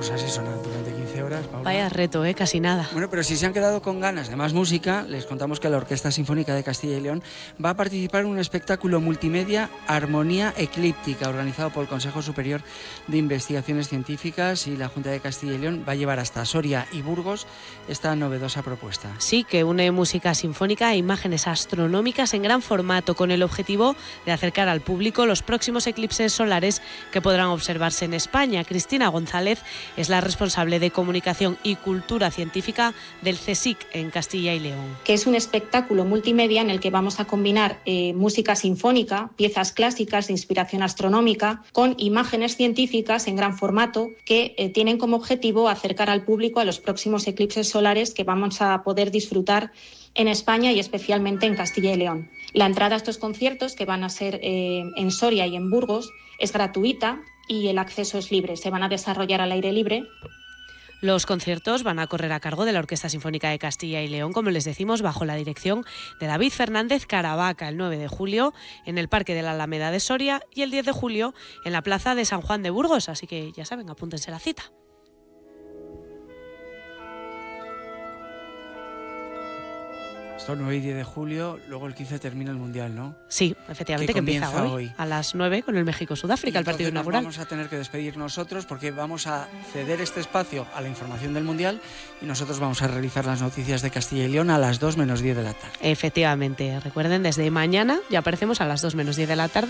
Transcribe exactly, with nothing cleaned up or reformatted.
pues así sonan durante quince horas, Paula. Vaya reto, ¿eh? Casi nada. Bueno, pero si se han quedado con ganas de más música, les contamos que la Orquesta Sinfónica de Castilla y León va a participar en un espectáculo multimedia Armonía Eclíptica, organizado por el Consejo Superior de Investigaciones Científicas, y la Junta de Castilla y León va a llevar hasta Soria y Burgos esta novedosa propuesta. Sí, que une música sinfónica e imágenes astronómicas en gran formato, con el objetivo de acercar al público los próximos eclipses solares que podrán observarse en España. Cristina González es la responsable de Comunicación y Cultura Científica del CSIC en Castilla y León. Que es un espectáculo multimedia en el que vamos a combinar eh, música sinfónica, piezas clásicas de inspiración astronómica, con imágenes científicas en gran formato que eh, tienen como objetivo acercar al público a los próximos eclipses solares que vamos a poder disfrutar en España y especialmente en Castilla y León. La entrada a estos conciertos, que van a ser eh, en Soria y en Burgos, es gratuita y el acceso es libre. Se van a desarrollar al aire libre. Los conciertos van a correr a cargo de la Orquesta Sinfónica de Castilla y León, como les decimos, bajo la dirección de David Fernández Caravaca, el nueve de julio en el Parque de la Alameda de Soria y el diez de julio en la Plaza de San Juan de Burgos. Así que ya saben, apúntense la cita. Esto nueve y diez de julio, luego el quince termina el Mundial, ¿no? Sí, efectivamente, que, que empieza hoy, hoy a las nueve con el México-Sudáfrica, el partido inaugural. Vamos a tener que despedir nosotros porque vamos a ceder este espacio a la información del Mundial y nosotros vamos a realizar las noticias de Castilla y León a las dos menos diez de la tarde. Efectivamente, recuerden, desde mañana ya aparecemos a las dos menos diez de la tarde.